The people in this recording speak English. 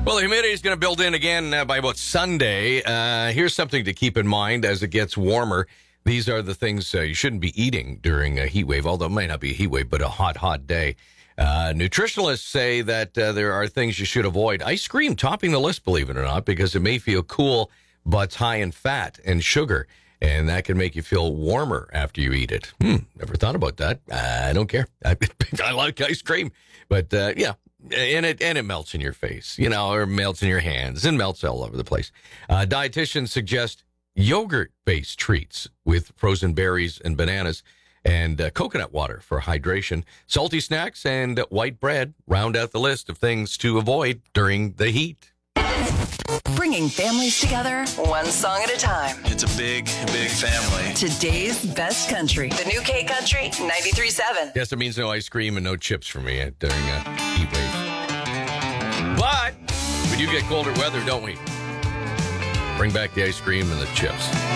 Well, the humidity is going to build in again by about Sunday. Here's something to keep in mind as it gets warmer. These are the things you shouldn't be eating during a heat wave, although it might not be a heat wave, but a hot day. Nutritionalists say that there are things you should avoid. Ice cream topping the list, believe it or not, because it may feel cool, but it's high in fat and sugar, and that can make you feel warmer after you eat it. Never thought about that. I don't care. I like ice cream, but yeah. And it melts in your face, or melts in your hands and melts all over the place. Dietitians suggest yogurt-based treats with frozen berries and bananas and coconut water for hydration. Salty snacks and white bread round out the list of things to avoid during the heat. Bringing families together, one song at a time. It's a big family. Today's best country. The new K Country 93.7. Yes, it means no ice cream and no chips for me during heat waves. But we do get colder weather, don't we? Bring back the ice cream and the chips.